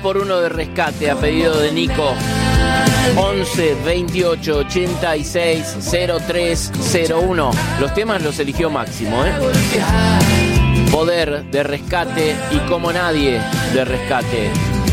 por uno de rescate a pedido de Nico. 11 28 86 0301. Los temas los eligió Máximo, Poder de Rescate y Como Nadie de Rescate.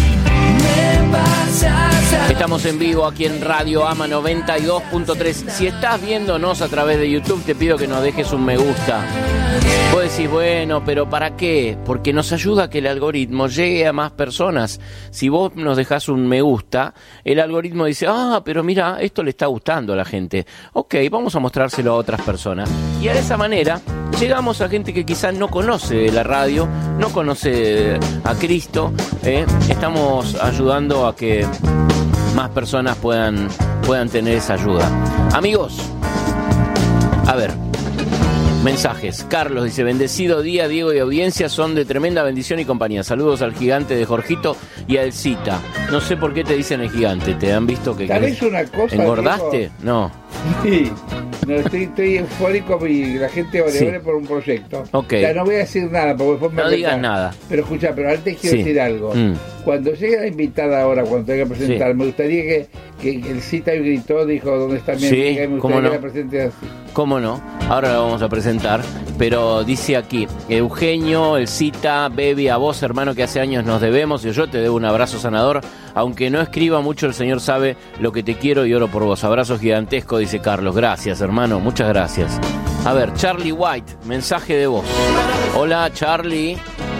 Estamos en vivo aquí en Radio Ama 92.3. Si estás viéndonos a través de YouTube, te pido que nos dejes un me gusta. Vos decís, bueno, pero ¿para qué? Porque nos ayuda a que el algoritmo llegue a más personas. Si vos nos dejás un me gusta, el algoritmo dice, pero mira, esto le está gustando a la gente. Ok, vamos a mostrárselo a otras personas. Y de esa manera llegamos a gente que quizás no conoce la radio, no conoce a Cristo. Estamos ayudando a que más personas puedan tener esa ayuda. Amigos, a ver, mensajes. Carlos dice, bendecido día, Diego y audiencia, son de tremenda bendición y compañía. Saludos al gigante de Jorgito y a Elcita. No sé por qué te dicen el gigante, ¿te han visto que ¿sabés una cosa, engordaste? Diego? No. Sí, no, estoy eufórico y la gente ore por un proyecto. Okay. O sea, no voy a decir nada porque después me no digas nada. Pero escucha, pero antes quiero decir algo. Cuando llegue la invitada ahora, cuando tenga que presentar, me gustaría que el Cita gritó, dijo, ¿dónde está mi amiga? Y me gustaría que la presente así. ¿Cómo no? Ahora la vamos a presentar. Pero dice aquí, Eugenio, el Cita, Baby, a vos, hermano, que hace años nos debemos, y yo te debo un abrazo sanador. Aunque no escriba mucho, el Señor sabe lo que te quiero y oro por vos. Abrazo gigantesco, dice Carlos. Gracias, hermano, muchas gracias. A ver, Charlie White, mensaje de voz. Hola, Charlie.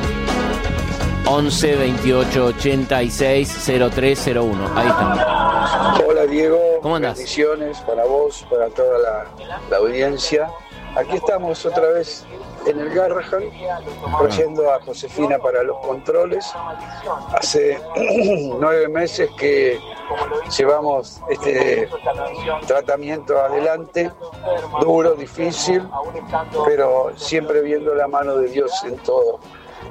11 28 86 0301. Ahí está. Hola, Diego. ¿Cómo andás? Bendiciones para vos, para toda la audiencia. Aquí estamos otra vez en el Garrahan, trayendo a Josefina para los controles. Hace 9 meses que llevamos este tratamiento adelante, duro, difícil, pero siempre viendo la mano de Dios en todo.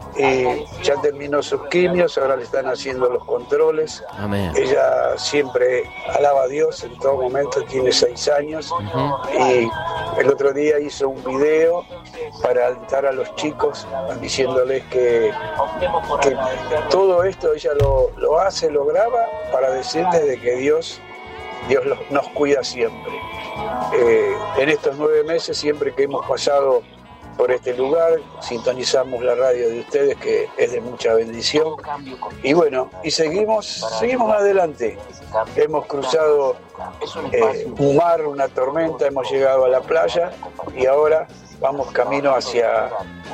Ya terminó sus quimios, ahora le están haciendo los controles. Amén. Ella siempre alaba a Dios en todo momento, tiene 6 años. Y el otro día hizo un video para alentar a los chicos, diciéndoles que todo esto ella lo hace, lo graba para decirles de que Dios nos cuida siempre. En estos 9 meses, siempre que hemos pasado por este lugar, sintonizamos la radio de ustedes, que es de mucha bendición, y bueno, y seguimos adelante. Hemos cruzado un mar, una tormenta, hemos llegado a la playa y ahora vamos camino hacia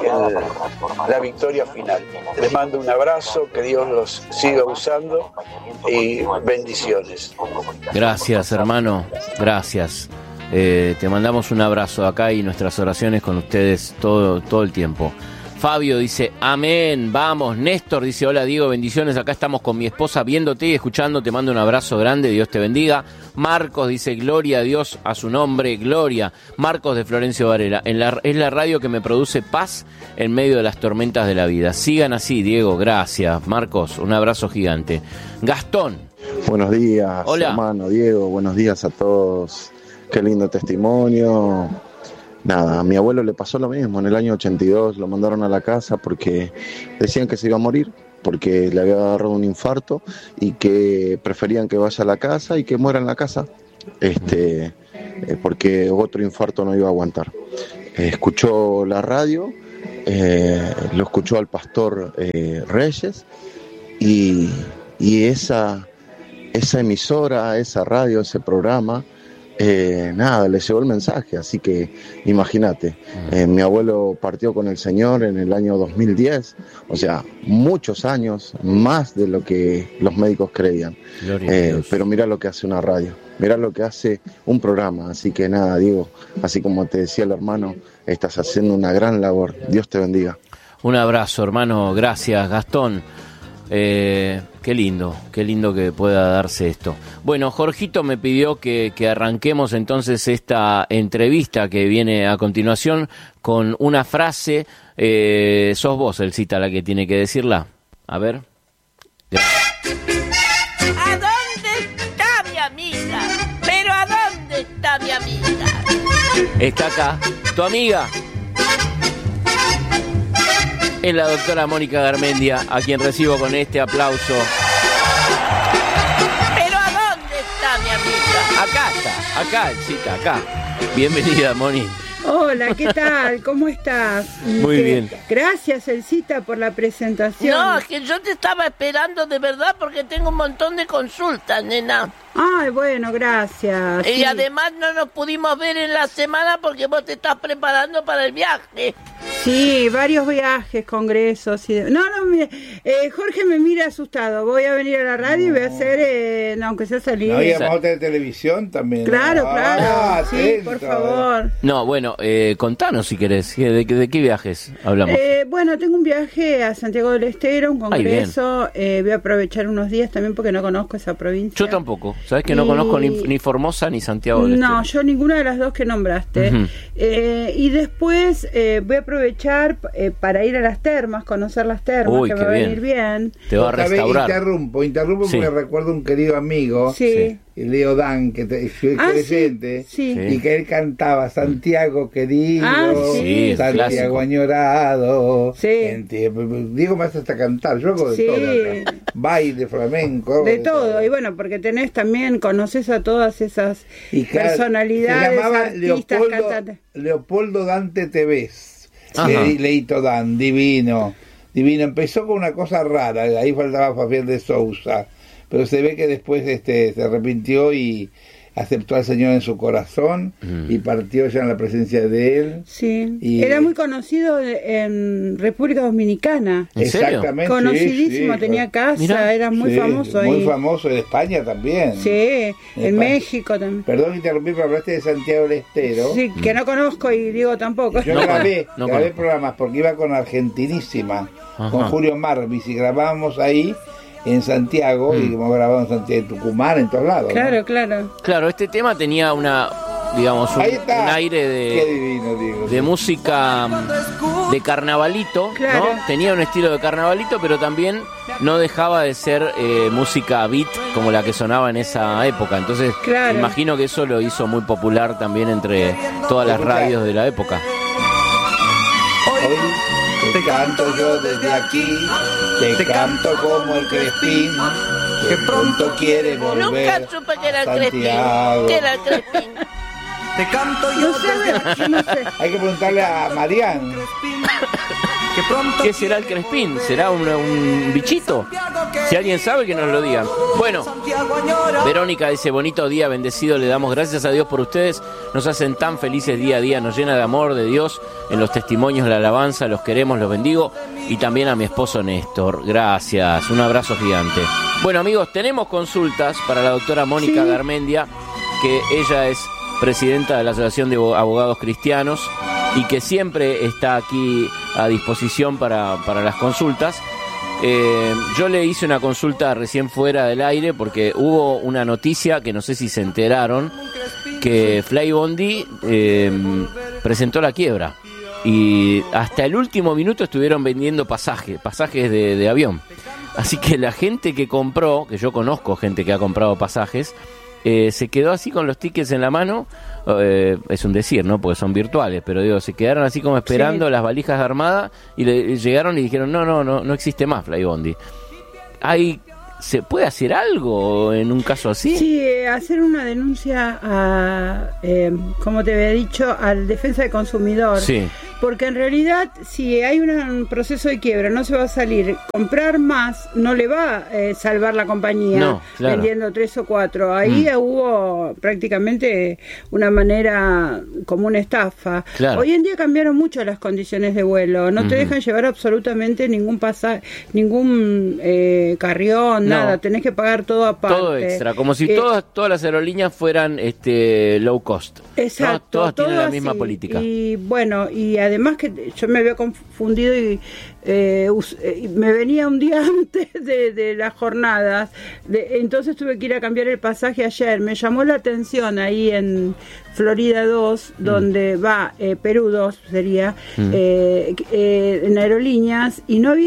la victoria final. Les mando un abrazo, que Dios los siga usando y bendiciones. Gracias, hermano, gracias. Te mandamos un abrazo acá y nuestras oraciones con ustedes todo el tiempo. Fabio dice, amén, vamos. Néstor dice, hola Diego, bendiciones, acá estamos con mi esposa viéndote y escuchando, te mando un abrazo grande, Dios te bendiga. Marcos dice, gloria a Dios, a su nombre, gloria. Marcos de Florencio Varela, es la radio que me produce paz en medio de las tormentas de la vida. Sigan así, Diego, gracias. Marcos, un abrazo gigante. Gastón. Buenos días, hola. Hermano Diego, buenos días a todos. Qué lindo testimonio. Nada, a mi abuelo le pasó lo mismo. En el año 82 lo mandaron a la casa porque decían que se iba a morir, porque le había agarrado un infarto y que preferían que vaya a la casa y que muera en la casa, porque otro infarto no iba a aguantar. Escuchó la radio, lo escuchó al pastor Reyes y esa emisora, esa radio, ese programa, le llegó el mensaje, así que imagínate, mi abuelo partió con el Señor en el año 2010, o sea, muchos años, más de lo que los médicos creían, pero mira lo que hace una radio, mira lo que hace un programa, así que nada, Diego, así como te decía el hermano, estás haciendo una gran labor, Dios te bendiga. Un abrazo, hermano, gracias, Gastón. Qué lindo que pueda darse esto. Bueno, Jorgito me pidió que arranquemos entonces esta entrevista que viene a continuación con una frase. Sos vos, Elcita, la que tiene que decirla. A ver. ¿A dónde está mi amiga? ¿Pero a dónde está mi amiga? Está acá, tu amiga. Es la doctora Mónica Garmendia, a quien recibo con este aplauso ¿Pero a dónde está mi amiga? Acá está, acá, Elcita, acá. Bienvenida, Moni. Hola, ¿qué tal? ¿Cómo estás? Muy bien. Gracias, Elcita, por la presentación. No, es que yo te estaba esperando de verdad porque tengo un montón de consultas, nena. Ay, bueno, gracias. Y Sí. además no nos pudimos ver en la semana porque vos te estás preparando para el viaje. Sí, varios viajes, congresos y No, mire, Jorge me mira asustado. Voy a venir a la radio y voy a hacer, aunque sea salir. No, y vamos a tener televisión también. Claro, claro. Sí, atento. por favor. No, bueno, contanos si querés, ¿de qué viajes hablamos? Bueno, tengo un viaje a Santiago del Estero, un congreso. Voy a aprovechar unos días también porque no conozco esa provincia. Yo tampoco, sabés que no conozco ni Formosa ni Santiago del Estero. No, yo ninguna de las dos que nombraste. Uh-huh. Y después voy a aprovechar para ir a las termas, conocer las termas, Uy, que qué me va a bien. venir bien. Te va a restaurar. Interrumpo Sí. porque recuerdo un querido amigo, Sí. Leo Dan, que fue creyente, sí. y que él cantaba Santiago querido, sí, Santiago clásico. añorado. Sí. Digo más hasta cantar, yo hago de Sí. todo acá. Baile, flamenco. De todo, y bueno, porque tenés también, conoces a todas esas Y claro, personalidades, se llamaba artistas, cantantes. Leopoldo Dante Tevez. Ajá. Leito Dan, divino. Empezó con una cosa rara, ahí faltaba Fabián de Sousa, pero se ve que después se arrepintió y aceptó al Señor en su corazón y partió ya en la presencia de él. Sí, Y- era muy conocido en República Dominicana. ¿En serio? Exactamente. Conocidísimo, sí, tenía casa, Mirá. era muy sí, famoso ahí. Muy famoso en España también. Sí, en España. México también. Perdón interrumpí, pero hablaste de Santiago del Estero. Sí, que no conozco y digo tampoco. Yo No grabé conozco. programas porque iba con Argentinísima, Ajá. con Julio Marvis, y grabábamos ahí en Santiago, y hemos grabado en Santiago, en Tucumán, en todos lados. ¿no? Claro, claro. Claro, este tema tenía digamos, un Ahí está. aire Qué de divino, digo. música de carnavalito, Claro. ¿no? Tenía un estilo de carnavalito, pero también no dejaba de ser música beat como la que sonaba en esa época. Entonces, Claro. imagino que eso lo hizo muy popular también entre todas las radios de la época. Hoy te canto yo desde aquí, te canto como el Crespín, que pronto quiere volver. Nunca supe que era el Crespín. Santiago. ¿Qué era el Crespín? Te canto No yo sé, a ver, yo no sé. Hay que preguntarle a Marián. que pronto ¿Qué será el Crespín? ¿Será un bichito? Si alguien sabe, que nos lo diga. Bueno, Santiago añora. Verónica dice: bonito día, bendecido, le damos gracias a Dios por ustedes, nos hacen tan felices día a día, nos llena de amor de Dios en los testimonios, la alabanza, los queremos, los bendigo, y también a mi esposo Néstor, gracias, un abrazo gigante. Bueno, amigos, tenemos consultas para la doctora Mónica Sí. Garmendia, que ella es presidenta de la Asociación de Abogados Cristianos y que siempre está aquí a disposición para las consultas. Yo le hice una consulta recién fuera del aire porque hubo una noticia que no sé si se enteraron, que Fly Bondi presentó la quiebra y hasta el último minuto estuvieron vendiendo pasajes de avión. Así que la gente que compró, que yo conozco gente que ha comprado pasajes, se quedó así con los tickets en la mano. Es un decir, ¿no? Porque son virtuales, pero digo, se quedaron así como esperando las valijas de armada y llegaron y dijeron, no existe más Fly Bondi. ¿Se puede hacer algo en un caso así? Sí, hacer una denuncia a, como te había dicho, al defensa del consumidor. Sí. Porque en realidad, si hay un proceso de quiebra, no se va a salir. Comprar más no le va a salvar la compañía, No, claro. vendiendo 3 o 4. Ahí hubo prácticamente una manera como una estafa. Claro. Hoy en día cambiaron mucho las condiciones de vuelo. No te dejan llevar absolutamente ningún pasaje, ningún carrión, No. nada. Tenés que pagar todo aparte. Todo extra, como si todas las aerolíneas fueran low cost. Exacto, ¿no? Todas tienen todo la misma así. política. Y bueno, y además que yo me había confundido y me venía un día antes de las jornadas, entonces tuve que ir a cambiar el pasaje ayer. Me llamó la atención ahí en Florida 2, donde va Perú 2 sería, en aerolíneas, y no había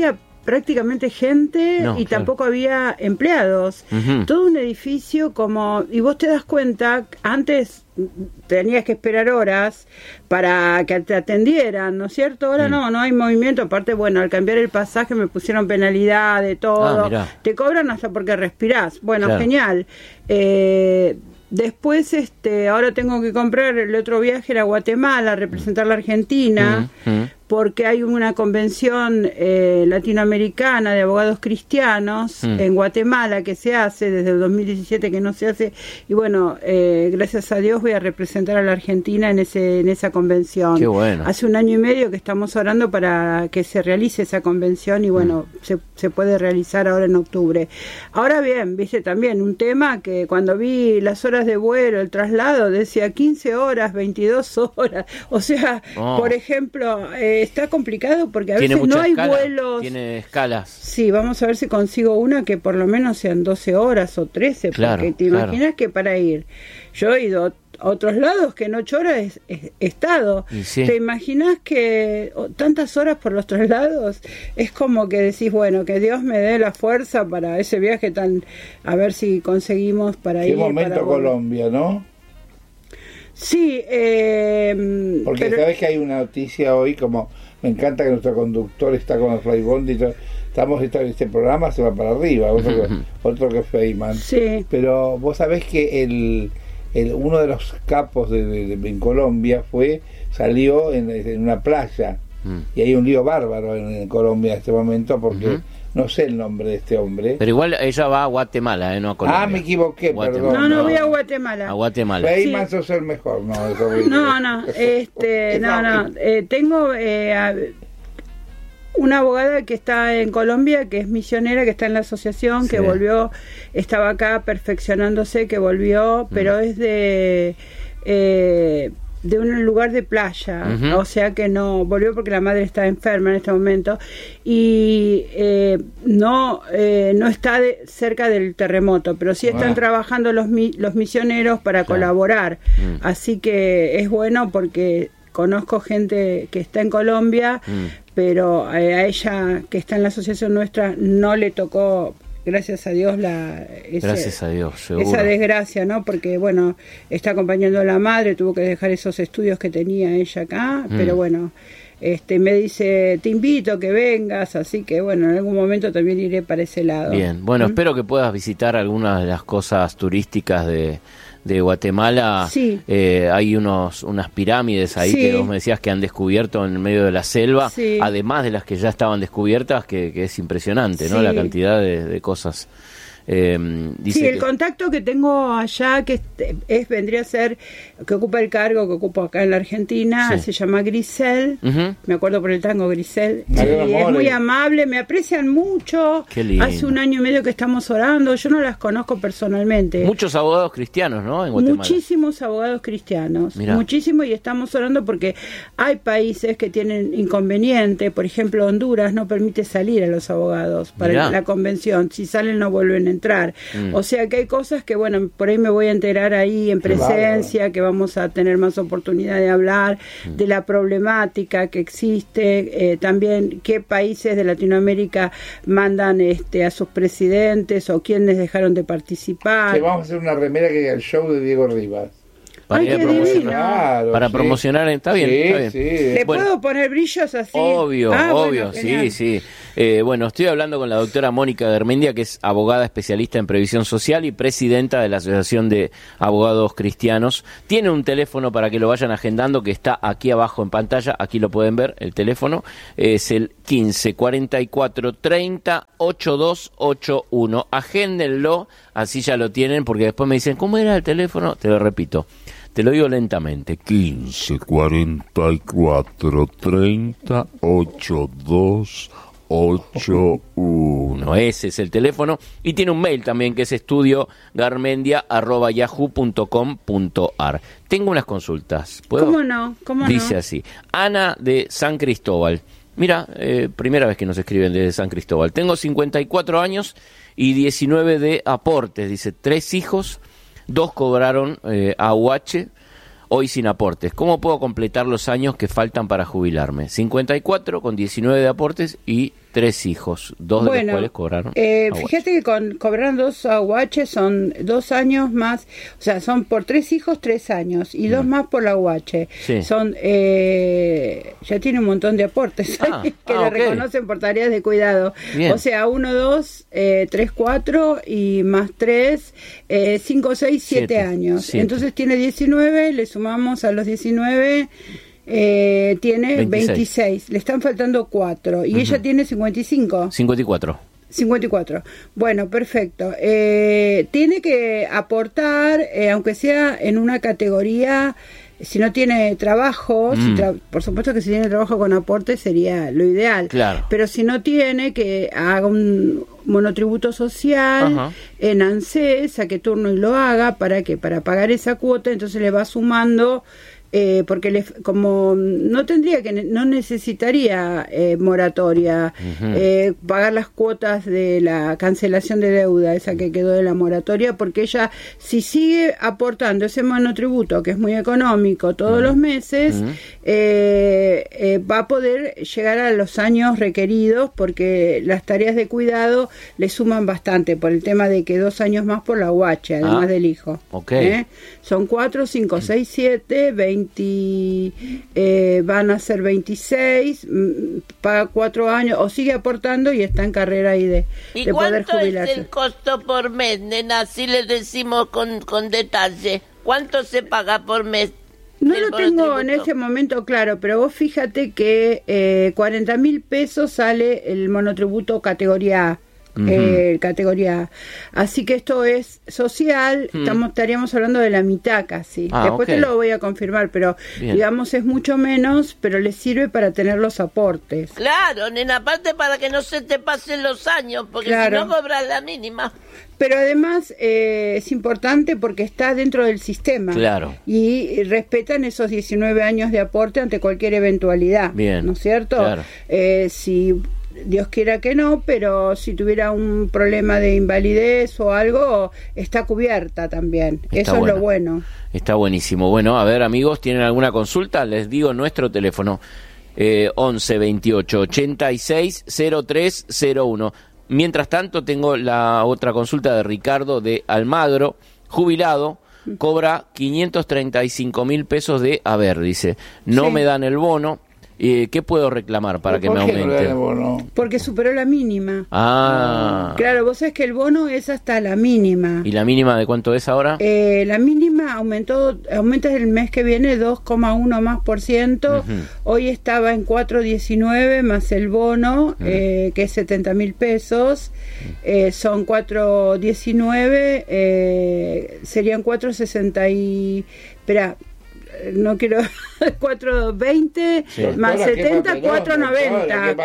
prácticamente gente No, y claro. tampoco había empleados. Todo un edificio como... Y vos te das cuenta, antes tenías que esperar horas para que te atendieran, ¿no es cierto? Ahora no hay movimiento. Aparte, bueno, al cambiar el pasaje me pusieron penalidad de todo. mirá. Te cobran hasta porque respirás. Bueno, Claro. genial. Después, ahora tengo que comprar el otro viaje a Guatemala, a representar la Argentina, porque hay una convención latinoamericana de abogados cristianos en Guatemala que se hace desde el 2017, que no se hace, y bueno, gracias a Dios voy a representar a la Argentina en esa convención. Qué bueno. Hace 1 año y medio que estamos orando para que se realice esa convención y bueno, se puede realizar ahora en octubre. Ahora bien, viste también un tema que cuando vi las horas de vuelo, el traslado, decía 15 horas, 22 horas, o sea, por ejemplo, está complicado porque a veces no hay vuelos. Tiene escalas. Sí, vamos a ver si consigo una que por lo menos sean 12 horas o 13, Claro, porque te imaginas que para ir, yo he ido a otros lados que en 8 horas he estado. Y sí. ¿Te imaginas que tantas horas por los traslados? Es como que decís, bueno, que Dios me dé la fuerza para ese viaje a ver si conseguimos para Qué ir. momento para volver. Colombia, ¿no? Sí, Porque pero- sabes que hay una noticia hoy, como me encanta que nuestro conductor está con el Flybondi y todo. Este programa se va para arriba, otro que Feynman. Sí. Pero vos sabés que uno de los capos en Colombia salió en una playa, y hay un lío bárbaro en Colombia en este momento porque no sé el nombre de este hombre. Pero igual ella va a Guatemala, no a Colombia. Ah, me equivoqué, Guatemala. perdón. No, voy a Guatemala. A Guatemala. Feynman sos el mejor, no, es horrible. No, tengo una abogada que está en Colombia, que es misionera, que está en la asociación, que Sí. volvió, estaba acá perfeccionándose, que volvió, pero es de un lugar de playa, o sea que no volvió porque la madre está enferma en este momento y no está cerca del terremoto, pero sí están trabajando los misioneros para colaborar, así que es bueno porque conozco gente que está en Colombia, pero a ella que está en la asociación nuestra no le tocó, gracias a Dios, Gracias a Dios, seguro. esa desgracia, ¿no? Porque, bueno, está acompañando a la madre, tuvo que dejar esos estudios que tenía ella acá, pero bueno, me dice, te invito a que vengas, así que, bueno, en algún momento también iré para ese lado. Bien, bueno, espero que puedas visitar algunas de las cosas turísticas de Guatemala. Sí. Hay unas pirámides ahí Sí. que vos me decías que han descubierto en el medio de la selva, Sí. además de las que ya estaban descubiertas, que es impresionante, ¿no? Sí. La cantidad de cosas. Dice Sí, el que- contacto que tengo allá, que vendría a ser, que ocupa el cargo que ocupo acá en la Argentina, Sí. se llama Grisel, Ujú. me acuerdo por el tango Grisel, Mariano y es More. muy amable, me aprecian mucho. Qué lindo. Hace 1 año y medio que estamos orando, yo no las conozco personalmente. Muchos abogados cristianos, ¿no? En Guatemala. Muchísimos abogados cristianos, Mirá. muchísimo, y estamos orando porque hay países que tienen inconveniente, por ejemplo Honduras no permite salir a los abogados para Mirá. la convención, si salen no vuelven a entrar, o sea que hay cosas que bueno, por ahí me voy a enterar ahí en presencia, que vamos a tener más oportunidad de hablar de la problemática que existe, también qué países de Latinoamérica mandan a sus presidentes o quiénes dejaron de participar. Que vamos a hacer una remera que diga el show de Diego Rivas. Para Ay, ir a qué promocionar. divino. Claro, Para sí. promocionar, está bien, Sí, está bien. sí. ¿Le Bueno. puedo poner brillos así? Obvio, Ah, obvio, bueno, genial. sí. Bueno, estoy hablando con la doctora Mónica Garmendia, que es abogada especialista en previsión social y presidenta de la Asociación de Abogados Cristianos. Tiene un teléfono para que lo vayan agendando, que está aquí abajo en pantalla, aquí lo pueden ver, el teléfono es el 15 44 30 8281. Agéndenlo, así ya lo tienen, porque después me dicen, ¿cómo era el teléfono? Te lo repito. Te lo digo lentamente. 15 44 30 82 81. Ese es el teléfono. Y tiene un mail también, que es estudiogarmendia@yahoo.com.ar. Tengo unas consultas. ¿Puedo? ¿Cómo no? Dice así. Ana de San Cristóbal. Mira, primera vez que nos escriben desde San Cristóbal. Tengo 54 años y 19 de aportes. Dice, 3 hijos, 2 cobraron AUH, hoy sin aportes. ¿Cómo puedo completar los años que faltan para jubilarme? 54 con 19 de aportes y 3 hijos, 2 de los cuales cobraron aguache. Fíjate que cobraron 2 aguaches, son 2 años más, o sea, son por 3 hijos 3 años y 2 más por la aguache. Sí. Son, ya tiene un montón de aportes que le reconocen por tareas de cuidado. Bien. O sea, 1, 2, 3, 4 y más 3, 5, 6, 7 años. 7. Entonces tiene 19, le sumamos a los 19... tiene 26. Le están faltando 4 y ella tiene 55. 54. Bueno, perfecto. Tiene que aportar, aunque sea en una categoría, si no tiene trabajo, por supuesto que si tiene trabajo con aporte sería lo ideal. Claro. Pero si no tiene, que haga un monotributo social en ANSES, a qué turno y lo haga, para pagar esa cuota, entonces le va sumando. Porque como no necesitaría moratoria, pagar las cuotas de la cancelación de deuda, esa que quedó de la moratoria, porque ella, si sigue aportando ese monotributo, que es muy económico, todos los meses, va a poder llegar a los años requeridos, porque las tareas de cuidado le suman bastante, por el tema de que 2 años más por la UH, además del hijo. Son 4, 5, 6, 7, 20, van a ser 26, paga 4 años, o sigue aportando y está en carrera ahí de poder jubilarse. ¿Y cuánto es el costo por mes, nena? Así le decimos con detalle. ¿Cuánto se paga por mes? No lo tengo en este momento claro, pero vos fíjate que 40.000 pesos sale el monotributo categoría A. Categoría A. Así que esto es social, estaríamos hablando de la mitad casi. Después te lo voy a confirmar, pero digamos es mucho menos, pero le sirve para tener los aportes. Claro, nena, aparte para que no se te pasen los años, porque si no cobras la mínima. Pero además es importante porque está dentro del sistema. Claro. Y respetan esos 19 años de aporte ante cualquier eventualidad. Bien. ¿No es cierto? Claro. Si Dios quiera que no, pero si tuviera un problema de invalidez o algo, está cubierta también. Eso es lo bueno. Está buenísimo. Bueno, a ver, amigos, ¿tienen alguna consulta? Les digo nuestro teléfono, 11 28 86 0301. Mientras tanto, tengo la otra consulta de Ricardo de Almagro, jubilado, cobra 535.000 pesos de haber, dice. No me dan el bono. ¿Qué puedo reclamar para que me aumente? Porque superó la mínima. Claro, vos sabés que el bono es hasta la mínima. ¿Y la mínima de cuánto es ahora? La mínima aumenta el mes que viene 2,1 más por ciento. Hoy estaba en 4,19 más el bono, que es 70.000 pesos. Son 4,19, serían 4,60 y... Espera, no quiero 420 más 70, 490.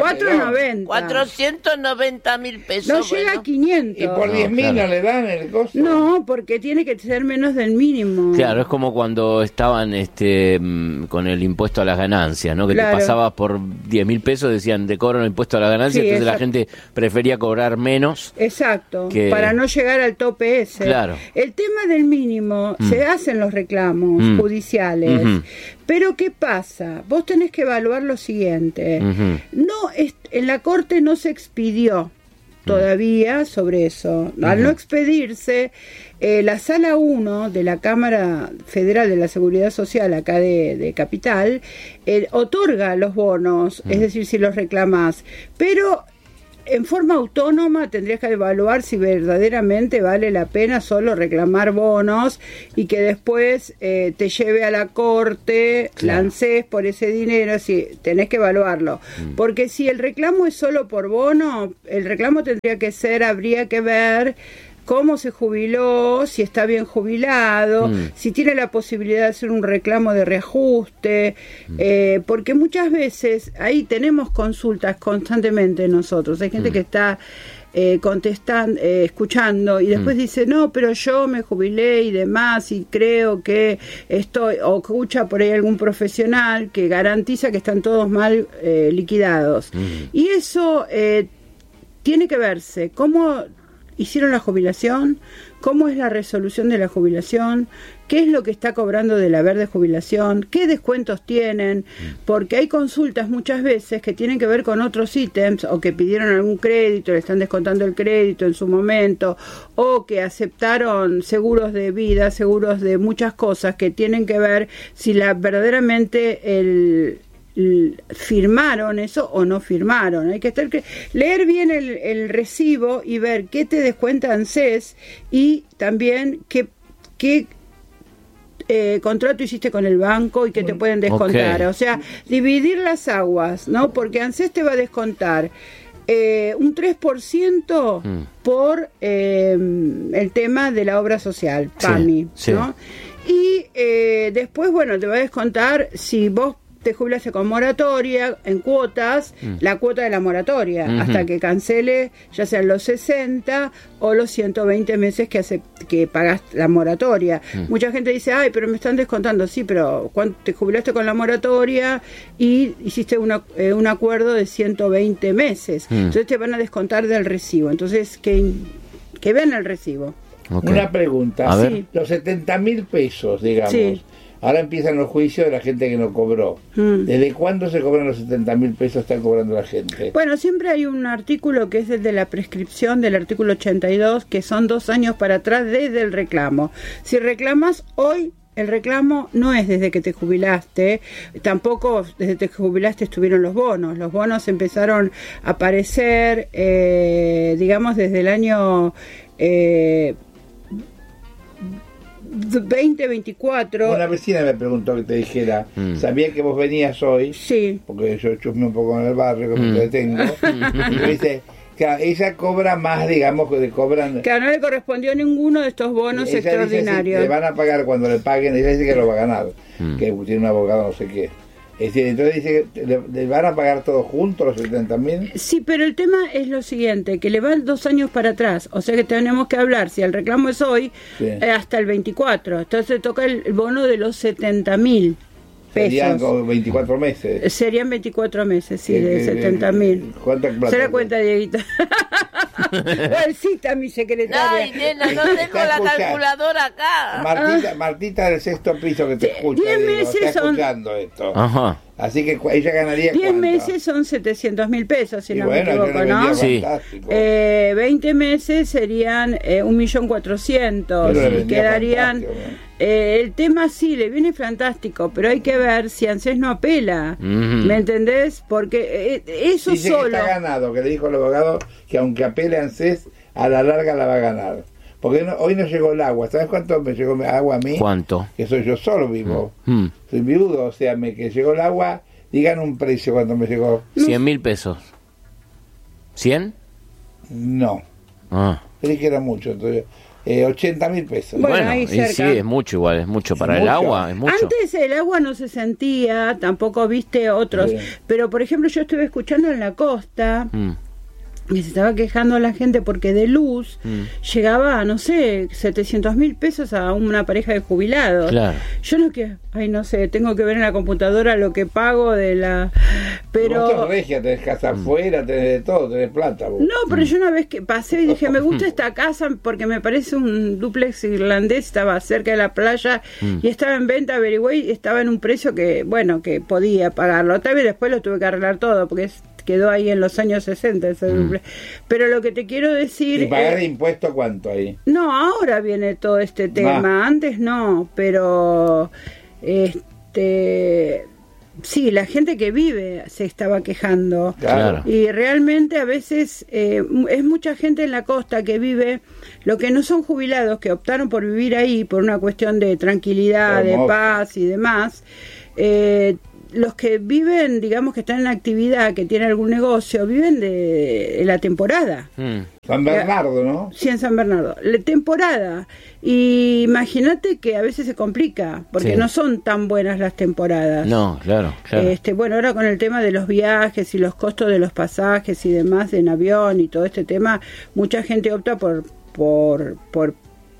490.000 pesos. No llega a 500. ¿Y por 10.000 no le dan el costo? No, porque tiene que ser menos del mínimo. Claro, es como cuando estaban con el impuesto a las ganancias, ¿no? Que te pasabas por 10.000 pesos, decían, te cobran el impuesto a las ganancias, entonces la gente prefería cobrar menos. Exacto, para no llegar al tope ese. Claro. El tema del mínimo, se hacen los reclamos judiciales. Pero ¿qué pasa? Vos tenés que evaluar lo siguiente. En la Corte no se expidió todavía sobre eso. Al no expedirse, la Sala 1 de la Cámara Federal de la Seguridad Social, acá de Capital, otorga los bonos, es decir, si los reclamás. Pero en forma autónoma tendrías que evaluar si verdaderamente vale la pena solo reclamar bonos y que después te lleve a la corte, lances por ese dinero. Sí, tenés que evaluarlo. Porque si el reclamo es solo por bono, el reclamo habría que ver cómo se jubiló, si está bien jubilado, si tiene la posibilidad de hacer un reclamo de reajuste, porque muchas veces ahí tenemos consultas constantemente nosotros. Hay gente que está contestando, escuchando y después dice, no, pero yo me jubilé y demás y creo que estoy, o escucha por ahí algún profesional que garantiza que están todos mal liquidados. Y eso tiene que verse, cómo hicieron la jubilación, cómo es la resolución de la jubilación, qué es lo que está cobrando del haber de jubilación, qué descuentos tienen, porque hay consultas muchas veces que tienen que ver con otros ítems, o que pidieron algún crédito, le están descontando el crédito en su momento, o que aceptaron seguros de vida, seguros de muchas cosas que tienen que ver si verdaderamente firmaron eso o no firmaron. Hay que leer bien el recibo y ver qué te descuenta ANSES y también qué contrato hiciste con el banco y que te pueden descontar. Okay. O sea, dividir las aguas, ¿no? Porque ANSES te va a descontar un 3% por el tema de la obra social, PAMI, sí, ¿no? Sí. Y después, bueno, te va a descontar si vos te jubilaste con moratoria, en cuotas, la cuota de la moratoria, hasta que cancele ya sean los 60 o los 120 meses que pagas la moratoria. Mucha gente dice, ay, pero me están descontando. Sí, pero cuando te jubilaste con la moratoria y hiciste un acuerdo de 120 meses. Entonces te van a descontar del recibo. Entonces, que vean el recibo. Okay. Una pregunta. Sí. Los 70.000 pesos, digamos. Sí. Ahora empiezan los juicios de la gente que no cobró. ¿Desde cuándo se cobran los 70.000 pesos están cobrando la gente? Bueno, siempre hay un artículo que es el de la prescripción del artículo 82, que son 2 años para atrás desde el reclamo. Si reclamas hoy, el reclamo no es desde que te jubilaste, tampoco desde que te jubilaste estuvieron los bonos. Los bonos empezaron a aparecer, digamos, desde el año 2024. Una vecina me preguntó que te dijera, sabía que vos venías hoy, sí, porque yo chusme un poco en el barrio, que me detengo, y me dice, que ella cobra más, digamos, que cobran... Que no le correspondió ninguno de estos bonos ella extraordinarios. Dice, le van a pagar cuando le paguen, ella dice que lo va a ganar, que tiene un abogado no sé qué. Es decir, entonces dice que le van a pagar todos juntos los 70.000. Sí, pero el tema es lo siguiente, que le van 2 años para atrás, o sea que tenemos que hablar, si el reclamo es hoy, sí, hasta el 24, entonces toca el bono de los 70.000 pesos. Serían como 24 meses. Serían 24 meses, sí, de 70.000. ¿Cuánta plata? Se da cuenta, Dieguito. Sí, está mi secretaria. Ay, nena, no tengo la calculadora acá. Martita del 6º piso que te escucha. 10 meses está son... escuchando esto. Ajá. Así que ella ganaría 10 ¿cuánto? meses son 700.000 pesos, si no bueno, me equivoco, ¿no? Sí. 20 meses serían 1.400.000 y quedarían... el tema sí, le viene fantástico, pero hay que ver si ANSES no apela, ¿me entendés? Porque eso dice solo... que está ganado, que le dijo el abogado que aunque apele ANSES, a la larga la va a ganar. Porque hoy no llegó el agua. ¿Sabes cuánto me llegó agua a mí? ¿Cuánto? Que soy yo solo vivo. Soy viudo, o sea, que llegó el agua, digan un precio cuando me llegó. 100.000 pesos. ¿100? No. Creí que era mucho, entonces... 80.000 pesos. Bueno, ahí y sí, es mucho igual, es mucho para el agua, es mucho. Antes el agua no se sentía, tampoco viste otros, pero por ejemplo yo estuve escuchando en la costa que se estaba quejando la gente porque de luz llegaba, no sé, 700.000 pesos a una pareja de jubilados. Claro. Yo no sé, tengo que ver en la computadora lo que pago de la... Pero... Vos sos regia, tenés casa afuera, tenés de todo, tenés plata vos. No, pero yo una vez que pasé y dije, me gusta esta casa porque me parece un dúplex irlandés, estaba cerca de la playa y estaba en venta, averigüé y estaba en un precio que, bueno, que podía pagarlo. Tal vez después lo tuve que arreglar todo porque quedó ahí en los años 60 ese duplex. Pero lo que te quiero decir... ¿Y pagar de impuesto cuánto ahí? No, ahora viene todo este tema, antes no, pero... Sí, la gente que vive se estaba quejando. Claro. Y realmente a veces es mucha gente en la costa que vive, lo que no son jubilados, que optaron por vivir ahí por una cuestión de tranquilidad, de paz y demás. Los que viven, digamos que están en actividad, que tienen algún negocio, viven de la temporada. San Bernardo, ¿no? Sí, en San Bernardo. La temporada. Y imagínate que a veces se complica, porque no son tan buenas las temporadas. No, claro. Bueno, ahora con el tema de los viajes y los costos de los pasajes y demás en avión y todo este tema, mucha gente opta por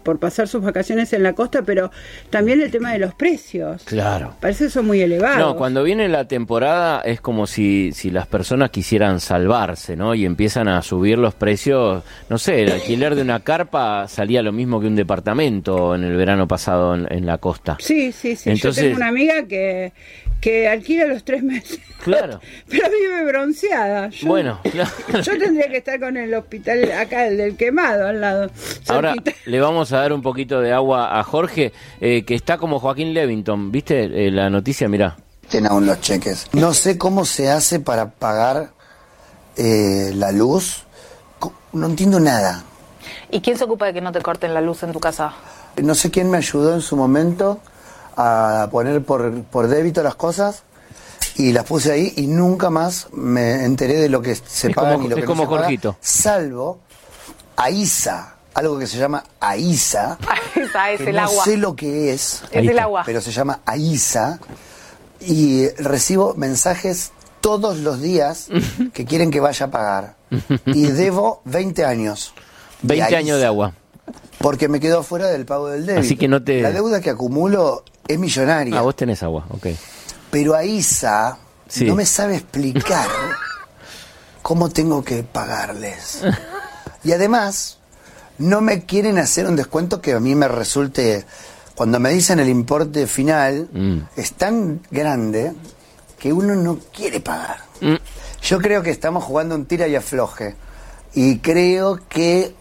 por pasar sus vacaciones en la costa, pero también el tema de los precios. Claro. Parece que son muy elevados. No, cuando viene la temporada es como si las personas quisieran salvarse, ¿no? Y empiezan a subir los precios. No sé, el alquiler de una carpa salía lo mismo que un departamento en el verano pasado en la costa. Sí. Entonces, yo tengo una amiga que alquila los 3 meses. Claro. Pero vive bronceada. Bueno, claro. Yo tendría que estar con el hospital acá, el del Quemado, al lado. Ahora cerquita. le vamos a dar un poquito de agua a Jorge, que está como Joaquín Levington. ¿Viste la noticia? Mirá. Tienen aún los cheques. No sé cómo se hace para pagar la luz. No entiendo nada. ¿Y quién se ocupa de que no te corten la luz en tu casa? No sé quién me ayudó en su momento a poner por débito las cosas y las puse ahí y nunca más me enteré de lo que se paga y lo que no se Jorgito. paga, salvo AISA, algo que se llama AISA. AISA es que el no agua. sé lo que es. Es el agua. Pero se llama AISA y recibo mensajes todos los días que quieren que vaya a pagar y debo 20 años. 20 años de agua. Porque me quedo fuera del pago del débito. Así que no te... La deuda que acumulo es millonaria. Ah, vos tenés agua, ok. Pero AISA sí. no me sabe explicar cómo tengo que pagarles. Y además, no me quieren hacer un descuento que a mí me resulte... Cuando me dicen el importe final, es tan grande que uno no quiere pagar. Yo creo que estamos jugando un tira y afloje. Y creo que...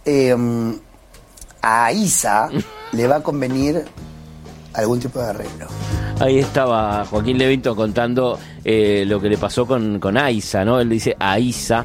a AISA le va a convenir algún tipo de arreglo. Ahí estaba Joaquín Levington contando lo que le pasó con AISA, ¿no? Él dice AISA.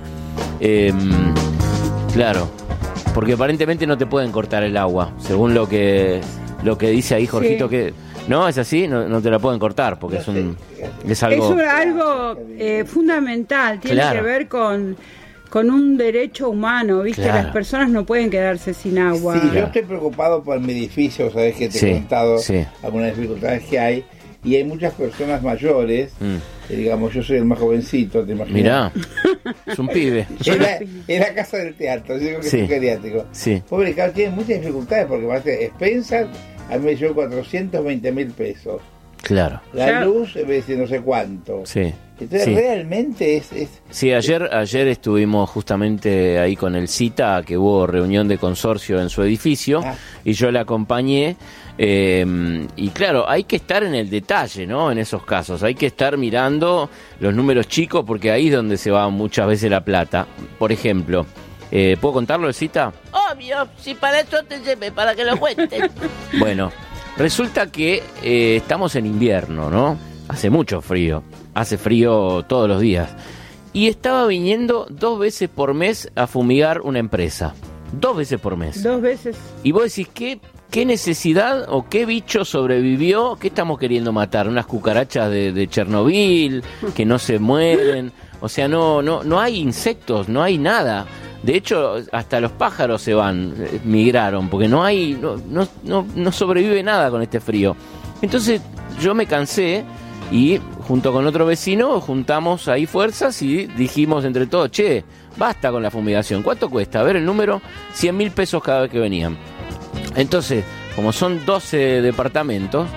Claro, porque aparentemente no te pueden cortar el agua, según lo que dice ahí Jorgito, sí. Que no es así, no te la pueden cortar porque es algo fundamental, tiene claro. que ver con un derecho humano, ¿viste? Claro. Las personas no pueden quedarse sin agua. Sí, yo estoy preocupado por mi edificio, sabes que te he contado algunas dificultades que hay, y hay muchas personas mayores, digamos, yo soy el más jovencito, te imaginas. Mirá, es un pibe. Es la casa del teatro, yo digo que es un geriátrico. Sí. Pobre Carlos, tiene muchas dificultades porque más de expensas, a mí me dio 420.000 pesos. Claro. La luz, no sé cuánto. Sí. Entonces realmente es... Sí, ayer estuvimos justamente ahí con el CITA, que hubo reunión de consorcio en su edificio, y yo le acompañé, y claro, hay que estar en el detalle, ¿no? En esos casos, hay que estar mirando los números chicos, porque ahí es donde se va muchas veces la plata. Por ejemplo, ¿puedo contarlo el CITA? Obvio, si para eso te llevé, para que lo cuentes. Bueno, resulta que estamos en invierno, ¿no? Hace mucho frío. Hace frío todos los días. Y estaba viniendo 2 veces por mes a fumigar una empresa. 2 veces por mes. 2 veces. Y vos decís, ¿qué necesidad o qué bicho sobrevivió? ¿Qué estamos queriendo matar? ¿Unas cucarachas de Chernobyl que no se mueren? O sea, no hay insectos, no hay nada. De hecho, hasta los pájaros se migraron, porque no sobrevive nada con este frío. Entonces yo me cansé y junto con otro vecino juntamos ahí fuerzas y dijimos entre todos, basta con la fumigación. ¿Cuánto cuesta? A ver el número, 100.000 pesos cada vez que venían. Entonces, como son 12 departamentos,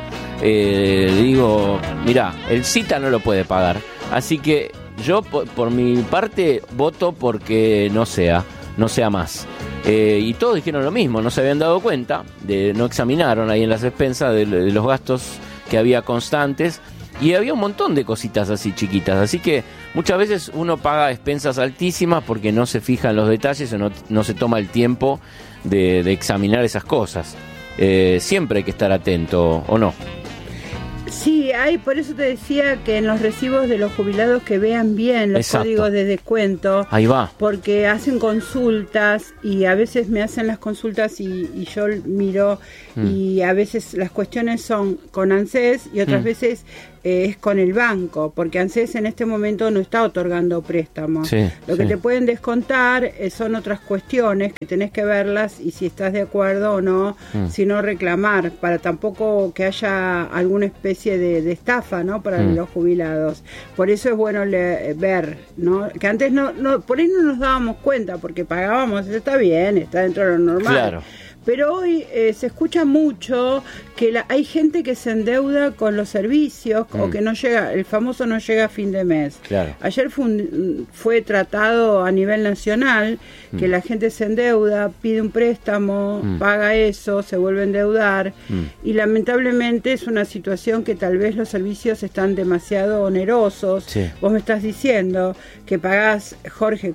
digo, mirá, el CITA no lo puede pagar. Así que yo por mi parte voto porque no sea más. Y todos dijeron lo mismo, no se habían dado cuenta, no examinaron ahí en las expensas de los gastos que había constantes. Y había un montón de cositas así chiquitas, así que muchas veces uno paga expensas altísimas porque no se fija en los detalles o no se toma el tiempo de examinar esas cosas. Siempre hay que estar atento, ¿o no? Sí, por eso te decía que en los recibos de los jubilados que vean bien los códigos de descuento. Ahí va. Porque hacen consultas y a veces me hacen las consultas y yo miro y a veces las cuestiones son con ANSES y otras veces es con el banco, porque ANSES en este momento no está otorgando préstamos. Lo que te pueden descontar son otras cuestiones que tenés que verlas y si estás de acuerdo o no, si no reclamar, para tampoco que haya alguna especie de estafa, ¿no? Para los jubilados. Por eso es bueno ver, ¿no? Que antes no por ahí no nos dábamos cuenta porque pagábamos, está bien, está dentro de lo normal. Claro. Pero hoy se escucha mucho que hay gente que se endeuda con los servicios o que no llega, el famoso no llega a fin de mes. Claro. Ayer fue tratado a nivel nacional que la gente se endeuda, pide un préstamo, paga eso, se vuelve a endeudar y lamentablemente es una situación que tal vez los servicios están demasiado onerosos. Sí. Vos me estás diciendo que pagás, Jorge,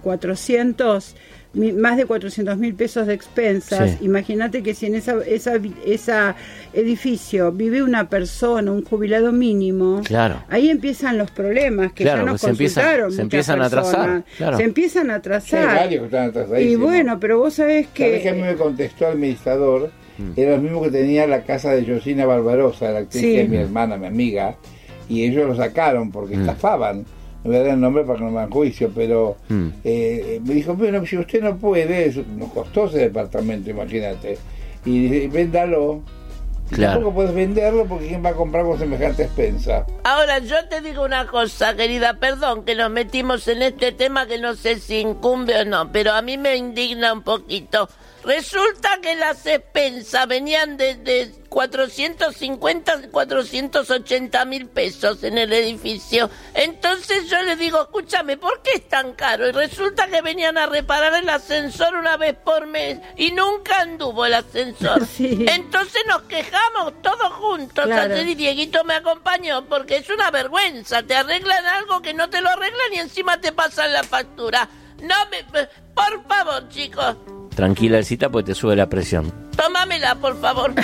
más de 400.000 pesos de expensas. Sí. Imagínate que si en esa edificio vive una persona, un jubilado mínimo, claro, ahí empiezan los problemas que ya nos consultaron. Se empiezan a atrasar. Claro. Se empiezan a atrasar. Hay varios que están atrasadísimos. Y bueno, pero vos sabés que... ¿Sabés que a mí me contestó el administrador? Era lo mismo que tenía la casa de Josina Barbarosa, la actriz que es mi hermana, mi amiga, y ellos lo sacaron porque estafaban. No voy a dar el nombre para que no me hagan juicio, pero me dijo, bueno, si usted no puede, nos costó ese departamento, imagínate, y dice, véndalo. Y tampoco puedes venderlo porque ¿quién va a comprar con semejante expensa? Ahora, yo te digo una cosa, querida, perdón que nos metimos en este tema que no sé si incumbe o no, pero a mí me indigna un poquito. Resulta que las expensas venían de 450, 480.000 pesos en el edificio. Entonces yo le digo, escúchame, ¿por qué es tan caro? Y resulta que venían a reparar el ascensor una vez por mes y nunca anduvo el ascensor. Sí. Entonces nos quejamos todos juntos. Claro. Ayer y Dieguito me acompañó porque es una vergüenza. Te arreglan algo que no te lo arreglan y encima te pasan la factura. Por favor, chicos. Tranquila, Elcita, porque te sube la presión. Tómamela, por favor.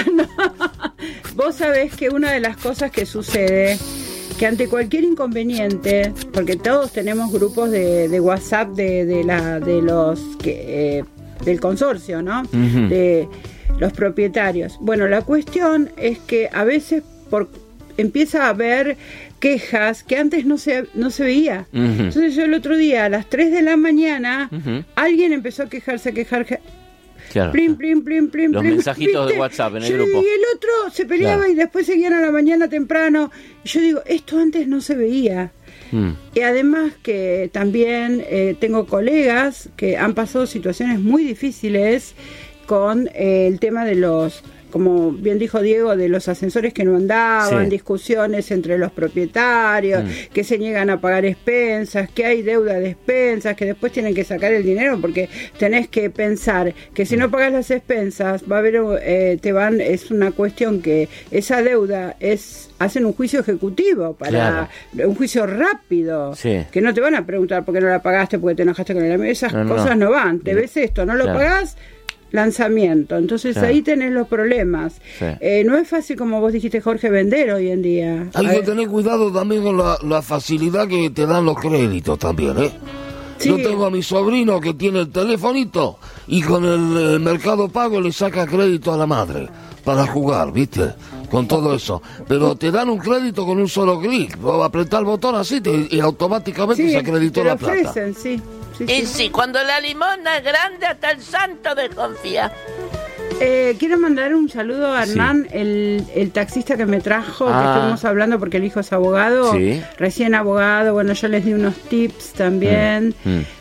Vos sabés que una de las cosas que sucede, que ante cualquier inconveniente, porque todos tenemos grupos de WhatsApp de los que del consorcio, ¿no? De los propietarios. Bueno, la cuestión es que a veces empieza a haber quejas que antes no se veía. Entonces yo el otro día a las 3 de la mañana alguien empezó a quejarse. Claro. Plin, los mensajitos ¿viste? de WhatsApp en el yo grupo. Y el otro se peleaba y después seguían a la mañana temprano. Y yo digo, esto antes no se veía. Y además que también tengo colegas que han pasado situaciones muy difíciles con el tema de los, como bien dijo Diego, de los ascensores que no andaban, discusiones entre los propietarios, que se niegan a pagar expensas, que hay deuda de expensas, que después tienen que sacar el dinero porque tenés que pensar que si no pagas las expensas va a haber, es una cuestión que esa deuda hacen un juicio ejecutivo para un juicio rápido, que no te van a preguntar por qué no la pagaste, porque te enojaste con el amigo, esas cosas no van, te ves esto, no lo pagás, lanzamiento. Entonces ahí tenés los problemas. No es fácil, como vos dijiste, Jorge, vender hoy en día. Hay que tener cuidado también con la facilidad que te dan los créditos también, ¿eh? Sí. Yo tengo a mi sobrino que tiene el telefonito y con el Mercado Pago le saca crédito a la madre para jugar, ¿viste? Con todo eso. Pero te dan un crédito con un solo clic. Apretar el botón así y automáticamente se acreditó la plata. Sí. Sí, cuando la limona es grande hasta el santo desconfía. Quiero mandar un saludo a Hernán, el taxista que me trajo, que estuvimos hablando porque el hijo es abogado, recién abogado. Bueno, yo les di unos tips también.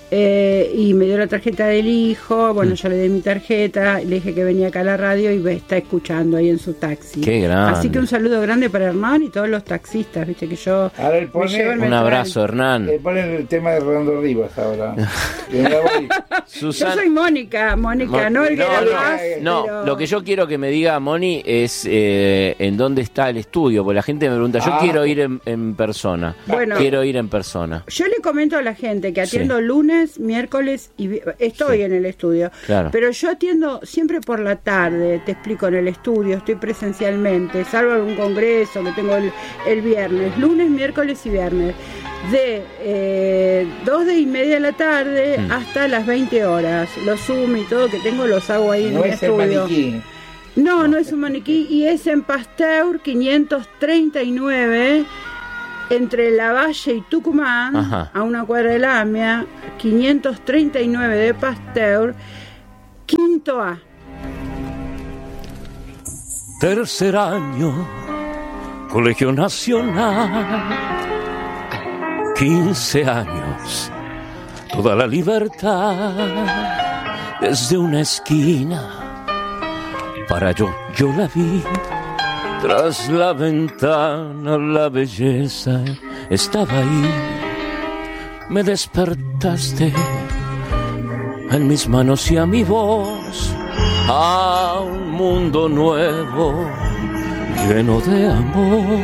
Y me dio la tarjeta del hijo. Bueno, yo le di mi tarjeta, le dije que venía acá a la radio y me está escuchando ahí en su taxi. Qué grande. Así que un saludo grande para Hernán y todos los taxistas, viste que yo ahora él pone, un abrazo, Hernán. Le ponen el tema de Rolando Rivas ahora. Yo soy Mónica, no el que pero... Lo que yo quiero que me diga Moni es en dónde está el estudio, porque la gente me pregunta, yo quiero ir en persona. Bueno, quiero ir en persona. Yo le comento a la gente que atiendo lunes, miércoles y estoy en el estudio, pero yo atiendo siempre por la tarde, te explico, en el estudio, estoy presencialmente, salvo algún congreso que tengo el viernes, lunes, miércoles y viernes, de 2:30 de la tarde hasta las 20 horas. Los Zoom y todo que tengo los hago ahí en el estudio. Maniquí. No es un maniquí y es en Pasteur 539 entre Lavalle y Tucumán, a una cuadra de la AMIA, 539 de Pasteur, quinto A. Tercer año, Colegio Nacional, 15 años, toda la libertad, desde una esquina para yo la vi. Tras la ventana la belleza estaba ahí. Me despertaste en mis manos y a mi voz, a un mundo nuevo lleno de amor,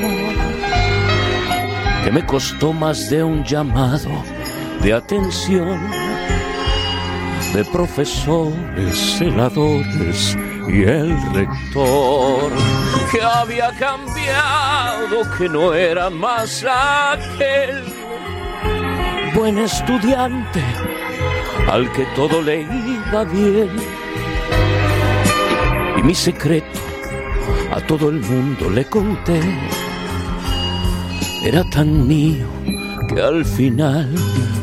que me costó más de un llamado de atención de profesores, celadores y el rector, que había cambiado, que no era más aquel buen estudiante al que todo le iba bien. Y mi secreto a todo el mundo le conté, era tan mío que al final